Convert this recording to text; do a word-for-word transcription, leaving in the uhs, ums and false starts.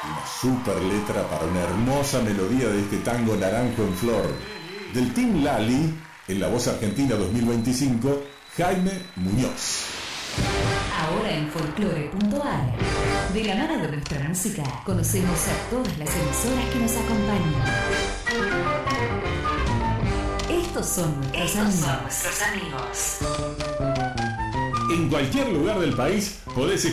Una super letra para una hermosa melodía de este tango naranjo en flor. Del Team Lali, en la voz argentina dos mil veinticinco, Jaime Muñoz. Ahora en folclore punto a r, de la mano de nuestra música, conocemos a todas las emisoras que nos acompañan. Estos son nuestros Estos amigos. son nuestros amigos. En cualquier lugar del país podés